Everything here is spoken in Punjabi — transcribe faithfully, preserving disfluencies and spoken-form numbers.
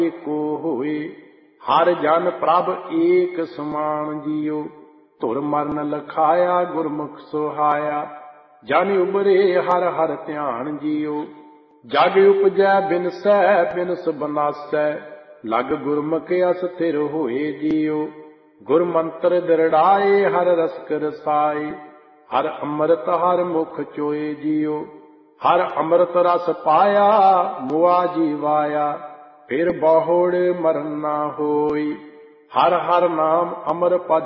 ਏਕੋ ਹੋਏ। ਹਰ ਜਨ ਪ੍ਰਭ ਏਕ ਸਮਾਨ ਜੀਓ। ਧੁਰ ਮਰਨ ਲਖਾਇਆ ਗੁਰਮੁਖ ਸੁਹਾਇਆ। ਜਨ ਉਬਰੇ ਹਰ ਹਰ ਧਿਆਨ ਜੀਓ। ਜਗ ਉਪਜੈ ਬਿਨਸੈ ਬਿਨਸ ਬਨਾਸੈ। ਲਗ ਗੁਰਮੁਖ ਅਸਥਿਰ ਹੋਏ ਜੀਓ। ਗੁਰ ਮੰਤਰ ਦ੍ਰਿੜਾਏ ਹਰ ਰਸਕ ਰਸਾਏ। ਹਰ ਅੰਮ੍ਰਿਤ ਹਰ ਮੁਖ ਚੋਏ ਜੀਓ। ਹਰ ਅੰਮ੍ਰਿਤ ਰਸ ਪਾਇਆ ਮੁਆ ਜੀਵਾਇਆ। ਫਿਰ ਬਹੁੜ ਮਰਨ ਨਾ ਹੋਈ। ਹਰ ਹਰ ਨਾਮ ਅਮਰ ਪਦ